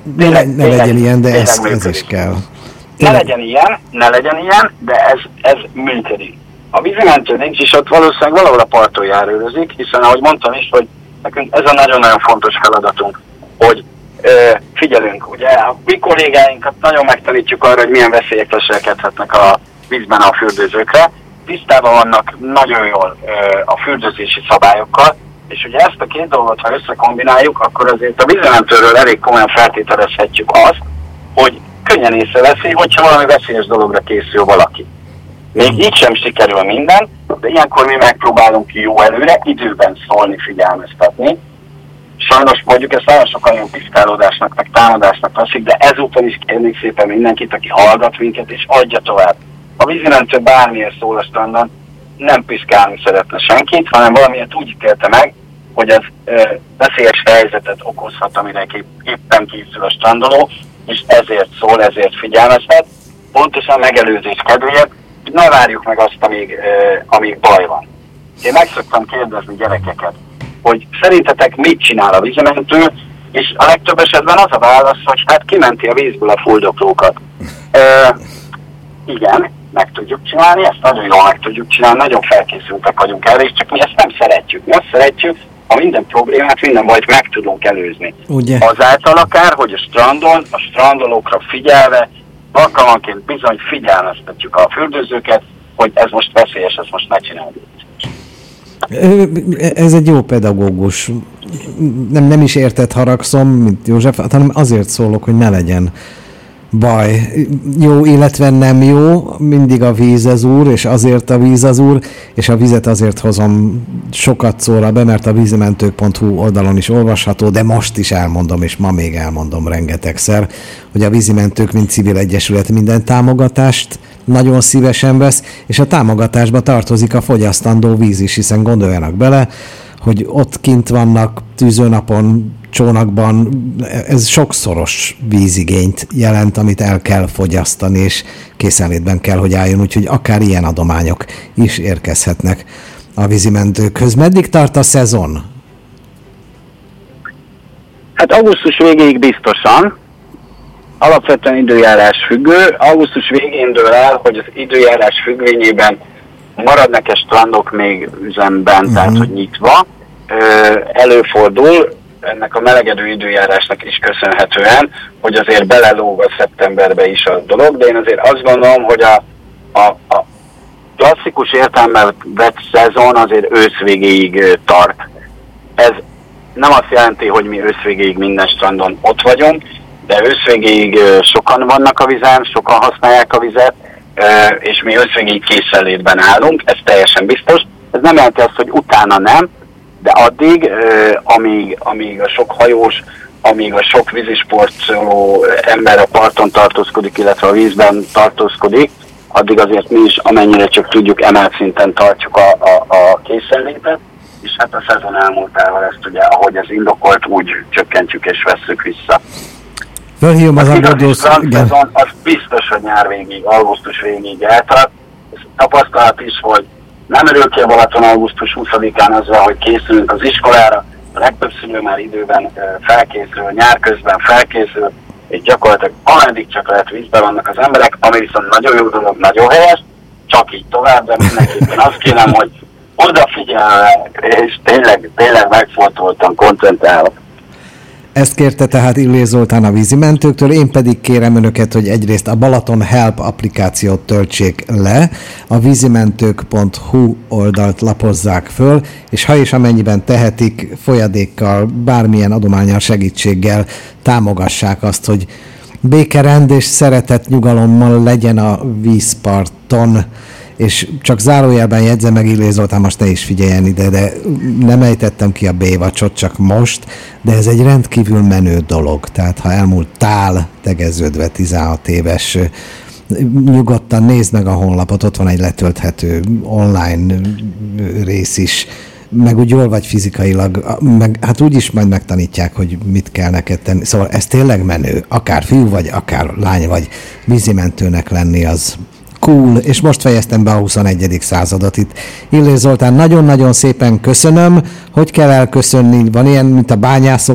ne legyen ilyen, de ez is kell. Ne legyen ilyen, de ez működik. A vízimentő nincs, és ott valószínűleg valahol a parton járőrözik, hiszen ahogy mondtam is, hogy nekünk ez a nagyon-nagyon fontos feladatunk, hogy figyelünk, ugye a mi kollégáinkat nagyon megtanítjuk arra, hogy milyen veszélyek leselkedhetnek a vízben a fürdőzőkre. Tisztában vannak nagyon jól a fürdőzési szabályokkal, és ugye ezt a két dolgot, ha összekombináljuk, akkor azért a vízimentőről elég komolyan feltételezhetjük azt, hogy könnyen észreveszi, hogyha valami veszélyes dologra készül valaki. Még így sem sikerül minden, de ilyenkor mi megpróbálunk jó előre, időben szólni, figyelmeztetni. Sajnos mondjuk ezt nagyon sokan jó piszkálódásnak, meg támadásnak veszik, de ezúton is kérnék szépen mindenkit, aki hallgat minket, és adja tovább. A vízimentő bármilyen szól a strandon, nem piszkálni szeretne senkit, hanem valamiért úgy ítélte meg, hogy ez veszélyes helyzetet okozhat, amire éppen készül a strandoló, és ezért szól, ezért figyelmeztet. Pontosan megelőzés kedvéért, hogy ne várjuk meg azt, amíg baj van. Én meg szoktam kérdezni gyerekeket, hogy szerintetek mit csinál a vízimentő, és a legtöbb esetben az a válasz, hogy hát kimenti a vízből a fuldoklókat. Igen, meg tudjuk csinálni, ezt nagyon jól meg tudjuk csinálni, nagyon felkészültek vagyunk erre, és csak mi ezt nem szeretjük. Mi azt szeretjük, ha minden problémát, minden bajt meg tudunk előzni. Ugye? Azáltal akár, hogy a strandon, a strandolókra figyelve, alkalmanként bizony figyelmeztetjük a fürdőzőket, hogy ez most veszélyes, ezt most ne csináljuk. Ez egy jó pedagógus. Nem is érted haragszom, mint József, hanem azért szólok, hogy ne legyen baj. Jó, illetve nem jó, mindig a víz az úr, és azért a víz az úr, és a vizet azért hozom sokat szóra be, mert a vízimentők.hu oldalon is olvasható, de most is elmondom, és ma még elmondom rengetegszer, hogy a Vízimentők, mint civil egyesület minden támogatást nagyon szívesen vesz, és a támogatásba tartozik a fogyasztandó víz is, hiszen gondoljanak bele, hogy ott kint vannak tűzőnapon, csónakban, ez sokszoros vízigényt jelent, amit el kell fogyasztani, és készenlétben kell, hogy álljon, úgyhogy akár ilyen adományok is érkezhetnek a vízimentőkhöz. Meddig tart a szezon? Hát augusztus végéig biztosan. Alapvetően időjárás függő. Augusztus végén dől el, hogy az időjárás függvényében maradnak-e strandok még üzemben, tehát hogy nyitva. Előfordul, ennek a melegedő időjárásnak is köszönhetően, hogy azért belelóg a szeptemberbe is a dolog, de én azért azt gondolom, hogy a klasszikus értelemben vett szezon azért ősz végéig tart. Ez nem azt jelenti, hogy mi ősz végéig minden strandon ott vagyunk, de ősz végéig sokan vannak a vizen, sokan használják a vizet, és mi ősz végéig készenlétben állunk, ez teljesen biztos. Ez nem jelenti azt, hogy utána nem, de addig, amíg a sok hajós, amíg a sok vízisportoló ember a parton tartózkodik, illetve a vízben tartózkodik, addig azért mi is, amennyire csak tudjuk, emelt szinten tartjuk a készenlétet, és hát a szezon elmúltával ezt ugye, ahogy ez indokolt, úgy csökkentjük és vesszük vissza. Fölhívom az szezon, az biztos, hogy nyár végig, augusztus végig eltart. Ez tapasztalat is, hogy nem örül ki a Balaton augusztus 20-án azzal, hogy készülünk az iskolára, a legtöbb szülő már időben felkészül, nyár közben felkészül, és gyakorlatilag ameddig csak lehet vízben vannak az emberek, ami viszont nagyon jó dolog, nagyon helyes, csak így tovább, de mindenképpen azt kérem, hogy odafigyelve, és tényleg megfontoltan, koncentrálva. Ezt kérte tehát Illés Zoltán a vízimentőktől, én pedig kérem önöket, hogy egyrészt a Balaton Help applikációt töltsék le, a vízimentők.hu oldalt lapozzák föl, és ha és amennyiben tehetik, folyadékkal, bármilyen adománnyal, segítséggel támogassák azt, hogy békerend és szeretet nyugalommal legyen a vízparton, és csak zárójelben jegyzem meg, Illés Zoltán, most ne is figyeljen ide, de nem ejtettem ki a B-vacsot csak most, de ez egy rendkívül menő dolog. Tehát ha elmúlt tál tegeződve 16 éves, nyugodtan nézd meg a honlapot, ott van egy letölthető online rész is, meg úgy jól vagy fizikailag, meg hát úgyis majd megtanítják, hogy mit kell neked tenni. Szóval ez tényleg menő, akár fiú vagy, akár lány vagy, vízimentőnek lenni az cool, és most fejeztem be a 21. századot itt. Illés Zoltán, nagyon-nagyon szépen köszönöm. Hogy kell elköszönni? Van ilyen, mint a bányászok?